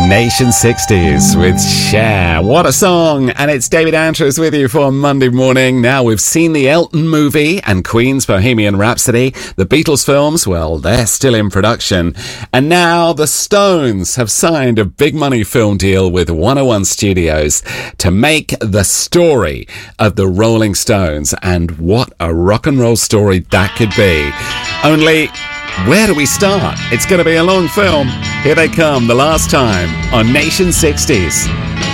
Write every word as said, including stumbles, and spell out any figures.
Nation sixties with Cher. What a song! And it's David Andrews with you for Monday morning. Now, we've seen the Elton movie and Queen's Bohemian Rhapsody. The Beatles films, well, they're still in production. And now the Stones have signed a big money film deal with one oh one Studios to make the story of the Rolling Stones. And what a rock and roll story that could be. Only, where do we start? It's going to be a long film. Here they come, The Last Time on Nation sixties.